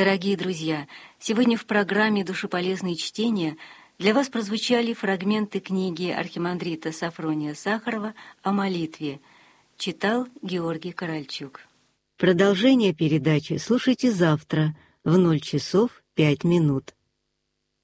Дорогие друзья, сегодня в программе «Душеполезные чтения» для вас прозвучали фрагменты книги архимандрита Сафрония Сахарова о молитве. Читал Георгий Корольчук. Продолжение передачи слушайте завтра в 0 часов 5 минут.